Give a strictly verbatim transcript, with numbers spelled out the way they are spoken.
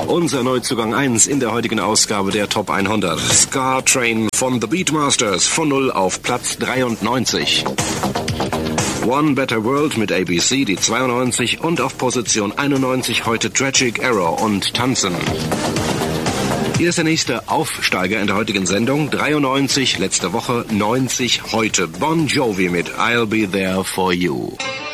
Unser Neuzugang eins in der heutigen Ausgabe der Top hundert. Scar Train von The Beatmasters von null auf Platz dreiundneunzig. One Better World mit A B C, die zweiundneunzig, und auf Position einundneunzig heute Tragic Error und Tanzen. Hier ist der nächste Aufsteiger in der heutigen Sendung. dreiundneunzig letzte Woche, neunzig heute. Bon Jovi mit I'll Be There For You.